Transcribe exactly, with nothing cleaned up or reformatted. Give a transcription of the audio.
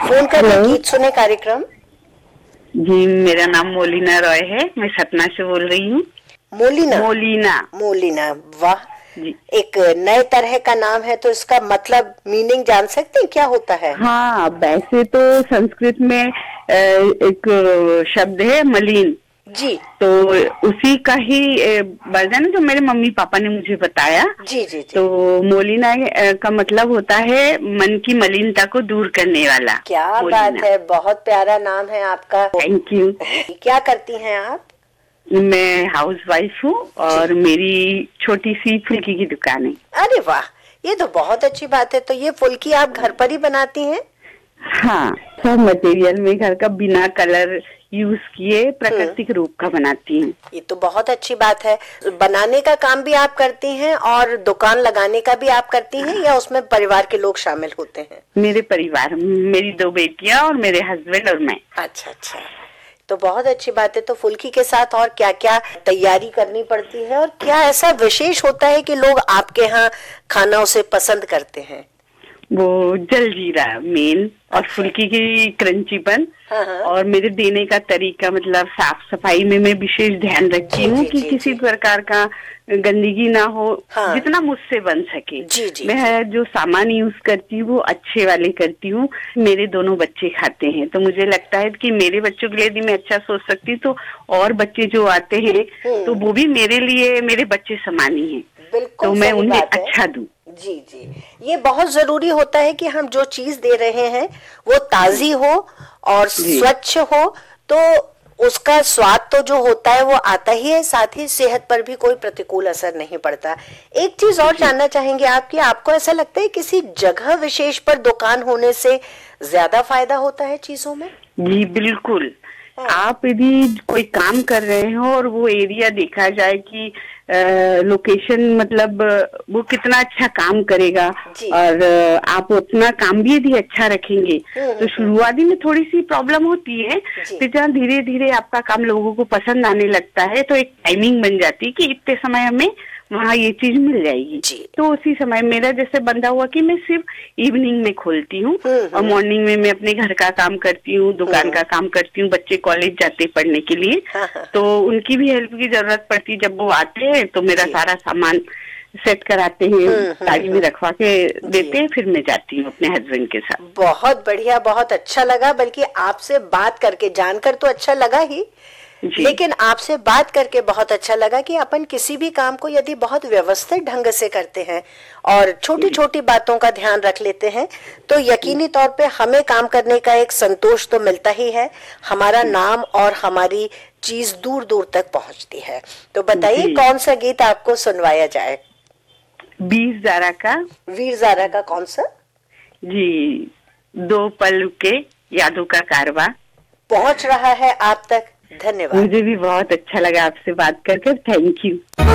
Phone करके गीत सुने कार्यक्रम। जी, मेरा नाम मोलिना रॉय है, मैं सतना से बोल रही हूँ। मोलिना मोलिना मोलिना, वाह, जी। एक नए तरह का नाम है, तो इसका मतलब मीनिंग जान सकते हैं क्या होता है? हाँ, वैसे तो संस्कृत में अ, एक शब्द है मलिन, जी तो उसी का ही वर्जन है जो मेरे मम्मी पापा ने मुझे बताया। जी जी जी। तो मोलिना अ, का मतलब होता है मन की मलिनता को दूर करने वाला। क्या बात मोलिना। है, बहुत प्यारा नाम है आपका। Thank you. क्या करती हैं आप? मैं हाउस वाइफ हूँ जी। और मेरी छोटी सी फुल्की की दुकान है। अरे वाह, ये तो बहुत अच्छी बात है। तो ये फुल्की आप घर पर ही बनाती हैं? हाँ, सब मटेरियल में घर का बिना कलर यूज किए प्राकृतिक रूप का बनाती हूँ। ये तो बहुत अच्छी बात है। बनाने का काम भी आप करती हैं और दुकान लगाने का भी आप करती हैं, या उसमें परिवार के लोग शामिल होते हैं? मेरे परिवार, मेरी दो बेटियां और मेरे हस्बैंड और मैं। अच्छा अच्छा, तो बहुत अच्छी बात है। तो फुल्की के साथ और क्या क्या तैयारी करनी पड़ती है, और क्या ऐसा विशेष होता है कि लोग आपके यहाँ खाना उसे पसंद करते हैं? वो जलजीरा मेन, और अच्छा। फुल्की की क्रंचीपन, हाँ हाँ। और मेरे देने का तरीका, मतलब साफ सफाई में मैं विशेष ध्यान रखती जी हूँ जी कि जी किसी जी। प्रकार का गंदगी ना हो, हाँ। जितना मुझसे बन सके। जी जी मैं जी। जो सामान यूज करती हूँ वो अच्छे वाले करती हूँ। मेरे दोनों बच्चे खाते हैं, तो मुझे लगता है कि मेरे बच्चों के लिए यदि मैं अच्छा सोच सकती हूँ तो और बच्चे जो आते हैं तो वो भी मेरे लिए मेरे बच्चे समान ही हैं, बिल्कुल तो मैं सही उन्हें बात है। अच्छा दूं। जी जी, ये बहुत जरूरी होता है कि हम जो चीज दे रहे हैं वो ताजी हो और जी स्वच्छ हो, तो उसका स्वाद तो जो होता है वो आता ही है, साथ ही सेहत पर भी कोई प्रतिकूल असर नहीं पड़ता। एक चीज और जी जानना चाहेंगे आप, कि आपको ऐसा लगता है किसी जगह विशेष पर दुकान होने से ज्यादा फायदा होता है चीजों में? जी बिल्कुल। हाँ। आप यदि कोई काम कर रहे हो और वो एरिया देखा जाए कि लोकेशन, मतलब वो कितना अच्छा काम करेगा, जी। और अ, आप उतना काम भी यदि अच्छा रखेंगे हम्म तो हम्म हम्म। शुरुआती में थोड़ी सी प्रॉब्लम होती है, जी फिर जहाँ धीरे धीरे आपका काम लोगों को पसंद आने लगता है तो एक टाइमिंग बन जाती है कि इतने समय हमें वहाँ ये चीज मिल जाएगी। जी। तो उसी समय मेरा जैसे बंदा हुआ कि मैं सिर्फ इवनिंग में खोलती हूँ, हम्म और हम्म मॉर्निंग में मैं अपने घर का काम करती हूँ, दुकान हम्म। का काम करती हूँ। बच्चे कॉलेज जाते पढ़ने के लिए, हाँ हाँ तो हाँ। उनकी भी हेल्प की जरूरत पड़ती है। जब वो आते हैं तो मेरा जी। सारा सामान सेट कराते हैं, हम्म हम्म गाड़ी में रखवा के हम्म। जी, देते हैं, फिर मैं जाती हूँ अपने हस्बैंड के साथ। बहुत बढ़िया, बहुत अच्छा लगा। बल्कि आपसे बात करके, जानकर तो अच्छा लगा ही, जी लेकिन आपसे बात करके बहुत अच्छा लगा कि अपन किसी भी काम को यदि बहुत व्यवस्थित ढंग से करते हैं और छोटी जी छोटी बातों का ध्यान रख लेते हैं, तो यकीनी तौर पे हमें काम करने का एक संतोष तो मिलता ही है, हमारा नाम और हमारी चीज दूर दूर तक पहुंचती है। तो बताइए जी। कौन सा गीत आपको सुनवाया जाए? बीस जारा का। वीर ज़ारा का कौन सा? जी, दो पल के यादों का कारवा। पहुंच रहा है आप तक। धन्यवाद। मुझे भी बहुत अच्छा लगा आपसे बात करके, थैंक यू।